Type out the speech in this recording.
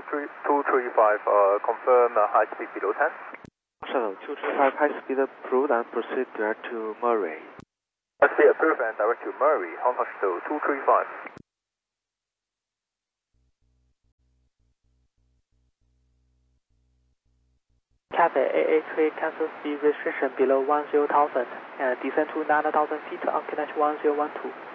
235, confirm high speed below 10. Shuttle 235 high speed approved and proceed direct to Murray. High speed approved and direct to Murray, Hong Kong Shuttle 235. Cathay AA3 cancel speed restriction below 10,000 and descend to 9,000 feet on Kenneth 1012.